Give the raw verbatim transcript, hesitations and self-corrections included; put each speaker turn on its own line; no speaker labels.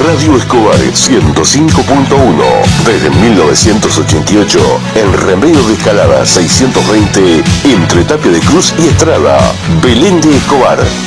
Radio Escobar ciento cinco punto uno. Desde mil novecientos ochenta y ocho, en Remedio de Escalada seiscientos veinte, entre Tapia de Cruz y Estrada. Belén de Escobar.